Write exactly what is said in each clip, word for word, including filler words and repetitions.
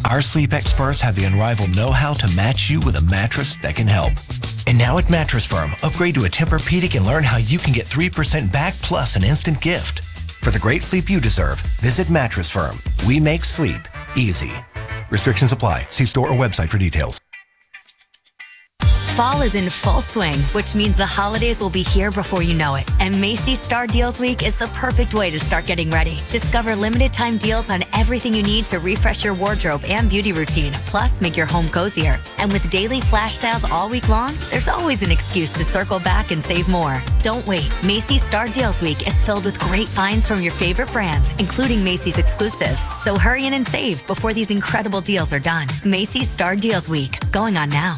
Our sleep experts have the unrivaled know-how to match you with a mattress that can help. And now at Mattress Firm, upgrade to a Tempur-Pedic and learn how you can get three percent back plus an instant gift. For the great sleep you deserve, visit Mattress Firm. We make sleep easy. Restrictions apply. See store or website for details. Fall is in full swing, which means the holidays will be here before you know it. And Macy's Star Deals Week is the perfect way to start getting ready. Discover limited time deals on everything you need to refresh your wardrobe and beauty routine, plus make your home cozier. And with daily flash sales all week long, there's always an excuse to circle back and save more. Don't wait. Macy's Star Deals Week is filled with great finds from your favorite brands, including Macy's exclusives. So hurry in and save before these incredible deals are done. Macy's Star Deals Week, going on now.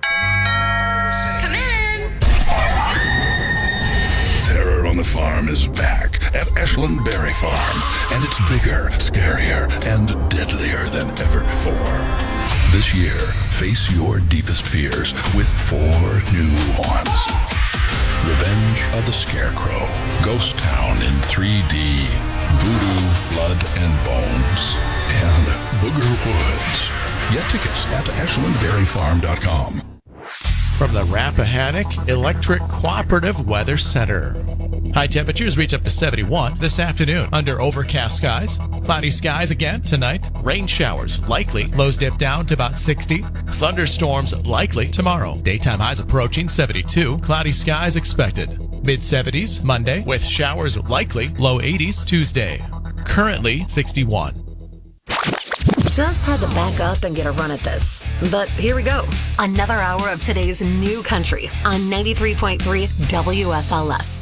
Terror on the Farm is back at Ashland Berry Farm, and it's bigger, scarier, and deadlier than ever before. This year, face your deepest fears with four new ones. Revenge of the Scarecrow, Ghost Town in three D, Voodoo, Blood and Bones, and Booger Woods. Get tickets at ashland berry farm dot com. From the Rappahannock Electric Cooperative Weather Center. High temperatures reach up to seventy-one this afternoon under overcast skies. Cloudy skies again tonight. Rain showers likely. Lows dip down to about sixty. Thunderstorms likely tomorrow. Daytime highs approaching seventy-two. Cloudy skies expected. mid seventies Monday with showers likely. Low eighties Tuesday. Currently sixty-one. Just had to back up and get a run at this. But here we go. Another hour of today's new country on ninety-three point three W F L S.